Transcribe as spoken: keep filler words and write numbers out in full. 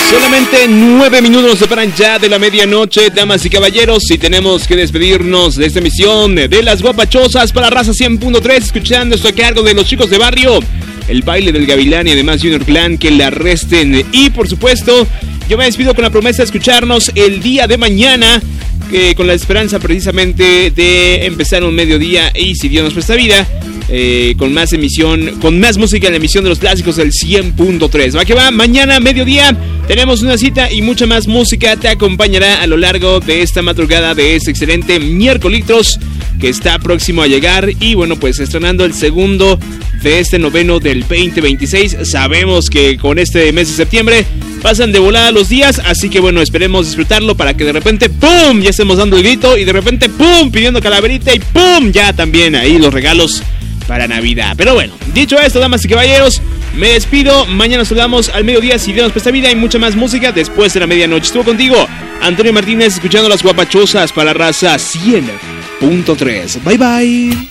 Solamente nueve minutos nos separan ya de la medianoche, damas y caballeros, y tenemos que despedirnos de esta emisión de Las Guapachosas para Raza cien punto tres, escuchando esto a cargo de los chicos de barrio, el baile del Gavilán y además Junior Clan, que la arresten. Y por supuesto, yo me despido con la promesa de escucharnos el día de mañana, eh, con la esperanza precisamente de empezar un mediodía y, si Dios nos presta vida, Eh, con más emisión, con más música en la emisión de los clásicos del cien punto tres. Va que va, mañana mediodía tenemos una cita y mucha más música te acompañará a lo largo de esta madrugada de este excelente miércoles que está próximo a llegar. Y bueno, pues estrenando el segundo de este noveno del veinte veintiséis. Sabemos que con este mes de septiembre pasan de volada los días, así que bueno, esperemos disfrutarlo para que de repente ¡pum! Ya estemos dando el grito y de repente ¡pum! Pidiendo calaverita y ¡pum! Ya también ahí los regalos para Navidad. Pero bueno, dicho esto, damas y caballeros, me despido. Mañana nos saludamos al mediodía, si Dios nos presta vida, y mucha más música después de la medianoche. Estuvo contigo Antonio Martínez, escuchando Las Guapachosas para Raza cien punto tres. Bye bye.